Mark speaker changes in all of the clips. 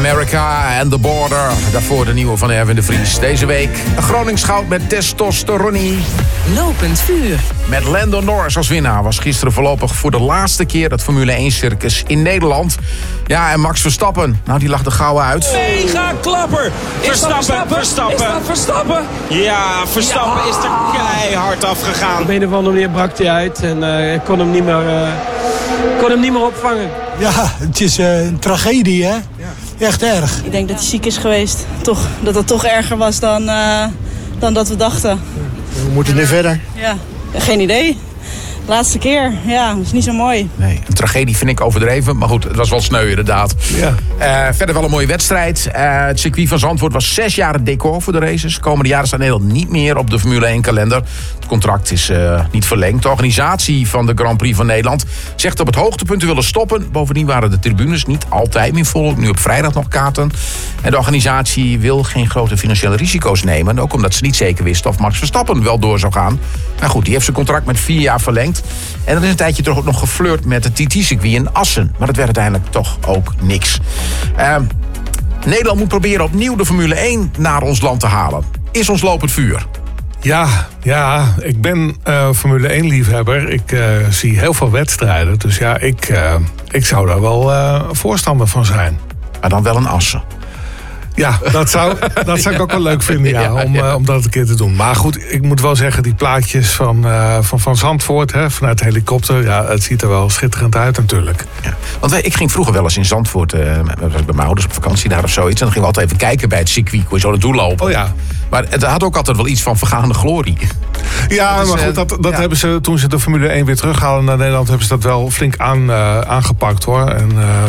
Speaker 1: America and the Border. Daarvoor de nieuwe van Erwin de Vries. Deze week een Gronings goud met testosteronie.
Speaker 2: Lopend vuur.
Speaker 1: Met Lando Norris als winnaar was gisteren voorlopig voor de laatste keer het Formule 1 circus in Nederland. Ja, en Max Verstappen, nou die lag er gauw uit.
Speaker 3: Mega klapper. Verstappen. Ja, Verstappen is er keihard afgegaan.
Speaker 4: Op een of andere manier brak hij uit en ik kon hem niet meer opvangen.
Speaker 5: Ja, het is een tragedie, hè? Ja. Echt erg.
Speaker 6: Ik denk dat hij ziek is geweest. Dat het toch erger was dan dat we dachten.
Speaker 5: We moeten nu verder.
Speaker 6: Ja, geen idee. Laatste keer, ja, dat is niet zo mooi.
Speaker 1: Nee, een tragedie vind ik overdreven. Maar goed, het was wel sneu inderdaad. Ja. Verder wel een mooie wedstrijd. Het circuit van Zandvoort was 6 jaar het decor voor de races. Komende jaren staat Nederland niet meer op de Formule 1 kalender. Het contract is niet verlengd. De organisatie van de Grand Prix van Nederland zegt op het hoogtepunt te willen stoppen. Bovendien waren de tribunes niet altijd meer vol. Nu op vrijdag nog kaarten. En de organisatie wil geen grote financiële risico's nemen. Ook omdat ze niet zeker wisten of Max Verstappen wel door zou gaan. Maar goed, die heeft zijn contract met 4 jaar verlengd. En er is een tijdje toch ook nog geflirt met het TT-circuit in Assen. Maar dat werd uiteindelijk toch ook niks. Nederland moet proberen opnieuw de Formule 1 naar ons land te halen. Is ons lopend vuur?
Speaker 7: Ja, ik ben Formule 1 liefhebber. Ik zie heel veel wedstrijden. Dus ja, ik zou daar wel voorstander van zijn. Maar dan wel een Assen. Ja, dat zou ik ook wel leuk vinden, om dat een keer te doen. Maar goed, ik moet wel zeggen, die plaatjes van Zandvoort, hè, vanuit de helikopter, ja, het ziet er wel schitterend uit natuurlijk. Ja.
Speaker 1: Want ik ging vroeger wel eens in Zandvoort, bij mijn ouders op vakantie daar of zoiets, en dan gingen we altijd even kijken bij het circuit, hoe je zo naartoe lopen.
Speaker 7: Oh ja.
Speaker 1: Maar het had ook altijd wel iets van vergaande glorie.
Speaker 7: Ja, dus, maar goed, dat hebben ze, toen ze de Formule 1 weer terughalen naar Nederland, hebben ze dat wel flink aangepakt, hoor. En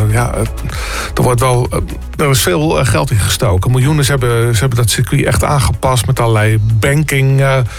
Speaker 7: er is veel geld in gestoken. Miljoenen, ze hebben dat circuit echt aangepast met allerlei banking,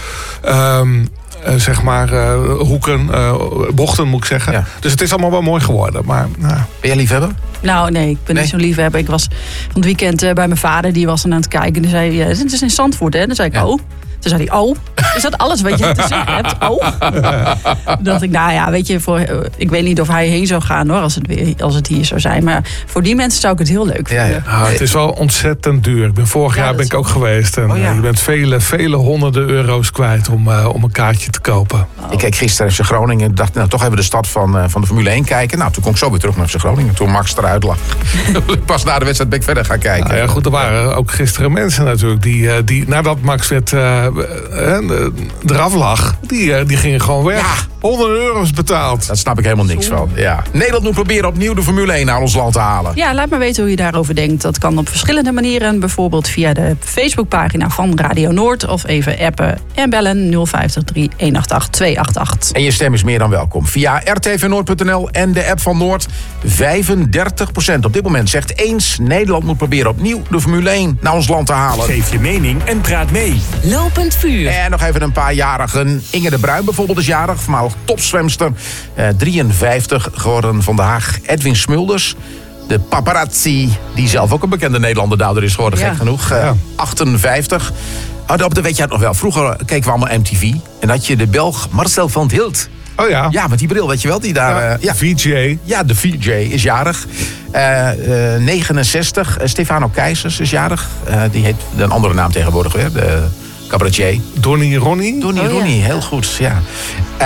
Speaker 7: hoeken, bochten moet ik zeggen. Ja. Dus het is allemaal wel mooi geworden. Maar,
Speaker 1: Ben jij liefhebber?
Speaker 2: Nou, nee, ik ben niet zo'n liefhebber. Ik was van het weekend bij mijn vader, die was aan het kijken. En zei hij, het is in Zandvoort, hè? Dan zei ik, oh. Toen zei hij, oh, is dat alles wat je te zeggen hebt? Oh. Toen dacht ik, nou ja, weet je, ik weet niet of hij heen zou gaan, hoor, als het hier zou zijn. Maar voor die mensen zou ik het heel leuk vinden.
Speaker 7: Ja. Het is wel ontzettend duur. Vorig jaar ben ik ook geweest. En je bent vele honderden euro's kwijt om een kaartje te kopen.
Speaker 1: Oh. Ik keek gisteren FC Groningen en dacht, nou, toch even de start van de Formule 1 kijken. Nou, toen kon ik zo weer terug naar FC Groningen, toen Max eruit lag. Pas na de wedstrijd ben ik verder gaan kijken.
Speaker 7: Nou ja, goed, er waren ook gisteren mensen natuurlijk die nadat Max werd eraf lag, die gingen gewoon weg. Ja. 100 euro's betaald.
Speaker 1: Daar snap ik helemaal niks van. Ja. Nederland moet proberen opnieuw de Formule 1 naar ons land te halen.
Speaker 2: Ja, laat maar weten hoe je daarover denkt. Dat kan op verschillende manieren. Bijvoorbeeld via de Facebookpagina van Radio Noord. Of even appen en bellen 050 3188 288.
Speaker 1: En je stem is meer dan welkom. Via rtvnoord.nl en de app van Noord. 35% op dit moment zegt eens. Nederland moet proberen opnieuw de Formule 1 naar ons land te halen.
Speaker 8: Geef je mening en praat mee.
Speaker 2: Lopend vuur.
Speaker 1: En nog even een paar jarigen. Inge de Bruin bijvoorbeeld is jarig. Voormalig topzwemster. 53 geworden vandaag. Edwin Smulders. De paparazzi, die zelf ook een bekende Nederlander daardoor is geworden, gek genoeg. 58. Weet je het nog wel. Vroeger keken we allemaal MTV. En had je de Belg Marcel van 't Hilt.
Speaker 7: Oh ja.
Speaker 1: Ja, met die bril, weet je wel. Die daar,
Speaker 7: VJ.
Speaker 1: Ja, de VJ is jarig. 69. Stefano Keizers is jarig. Die heeft een andere naam tegenwoordig weer. De cabaretier.
Speaker 7: Donnie Ronnie,
Speaker 1: heel goed, ja.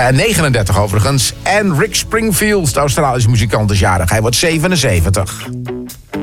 Speaker 1: 39 overigens. En Rick Springfield, de Australische muzikant, is jarig. Hij wordt 77.